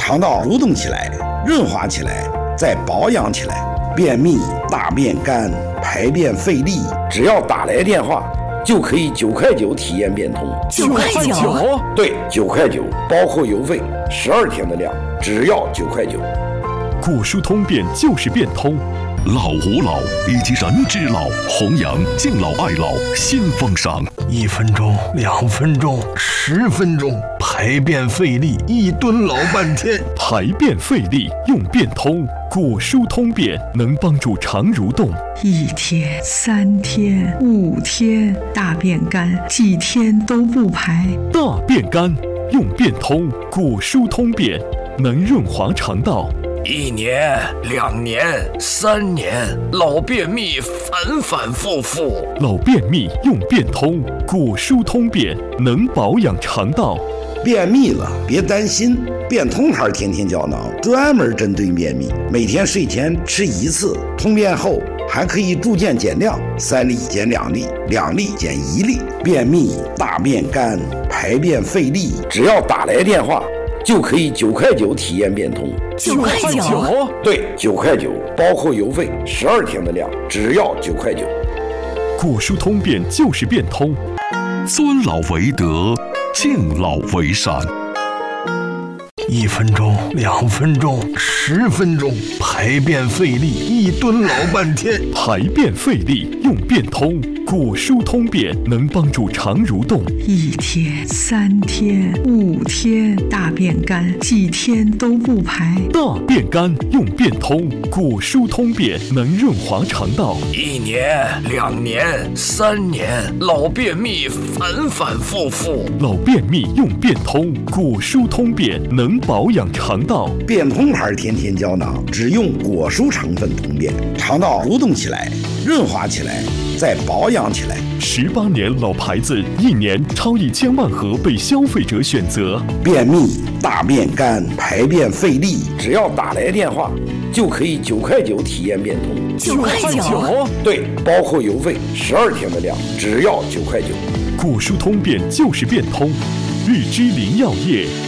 肠道蠕动起来，润滑起来，再保养起来。便秘、大便干、排便费力，只要打来电话，就可以9块9体验变通。 9块9？ 对，9块9，包括邮费，12天的量，只要9块9。 果蔬通便就是变通。 老吾老以及人之老，弘扬敬老爱老新风尚。 1分钟、2分钟、10分钟，排便费力，一蹲老半天。 排便费力用变通，果蔬通便能帮助肠蠕动。 1天、3天、5天，大便干，几天都不排。 大便干用变通，果蔬通便能润滑肠道。 1年、2年、3年，老便秘反反复复。 老便秘用变通，果蔬通便能保养肠道。 便秘了别担心，变通牌天天胶囊专门针对便秘，每天睡前吃1次，通便后还可以逐渐减量，3粒减2粒，2粒减1粒。便秘、大便干、排便费力，只要打来电话，就可以9块9体验变通。 9块9？ 对，9块9，包括邮费，12天的量，只要9块9。 果蔬通便就是变通。 尊老为德，敬老为善。 1分钟、2分钟、10分钟，排便费力，一蹲老半天。 排便费力用变通，果蔬通便能帮助肠蠕动。 1天、3天、5天，大便干，几天都不排。 大便干用变通，果蔬通便能润滑肠道。 1年、2年、3年，老便秘反反复复。 老便秘用变通，果蔬通便能保养肠道。 变通牌天天胶囊只用果蔬成分通便，肠道蠕动起来，润滑起来，再保养起来。 18年老牌子，1年超1000万盒被消费者选择。 便秘、大便干、排便费力，只要打来电话，就可以9块9体验变通。 9块9？ 对，包括邮费，12天的量，只要9块9。 果蔬通便就是变通，日之林药业